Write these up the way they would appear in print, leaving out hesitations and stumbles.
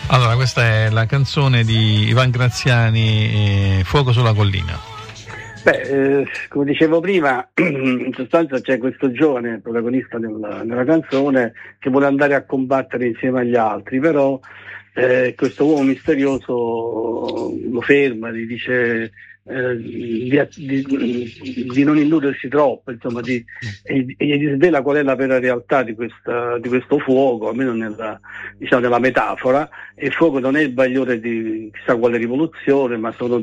Allora, questa è la canzone di Ivan Graziani, Fuoco sulla collina. Come dicevo prima, in sostanza c'è questo giovane protagonista nella canzone che vuole andare a combattere insieme agli altri, però questo uomo misterioso lo ferma, gli dice di non illudersi troppo, insomma, e gli svela qual è la vera realtà di questo fuoco, almeno nella metafora. E il fuoco non è il bagliore di chissà quale rivoluzione, ma sono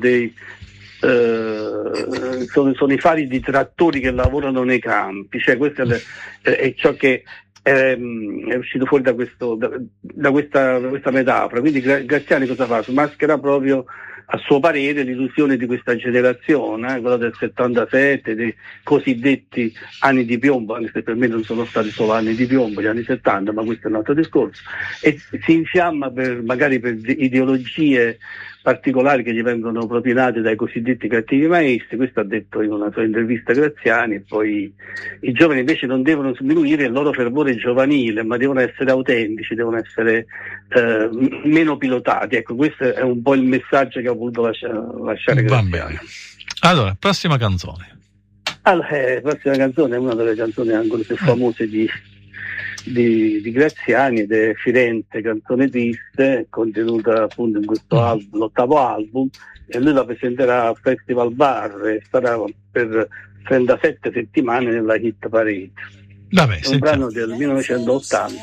sono i fari di trattori che lavorano nei campi, cioè questo è ciò che è uscito fuori da questa metafora. Quindi Graziani cosa fa? Maschera proprio, a suo parere, l'illusione di questa generazione, quella del 77, dei cosiddetti anni di piombo, anche se per me non sono stati solo anni di piombo gli anni 70, ma questo è un altro discorso, e si infiamma magari per ideologie particolari che gli vengono propinate dai cosiddetti cattivi maestri. Questo ha detto in una sua intervista Graziani. E poi i giovani invece non devono sminuire il loro fervore giovanile, ma devono essere autentici, devono essere meno pilotati. Ecco, questo è un po' il messaggio che ho voluto lasciare Graziani. Allora, prossima canzone. La prossima canzone è una delle canzoni ancora più famose di Graziani, ed è Firenze, canzone triste, contenuta appunto in questo album, l'8º album, e lui la presenterà al Festival Bar e starà per 37 settimane nella hit parade. Vabbè, è un brano del 1980.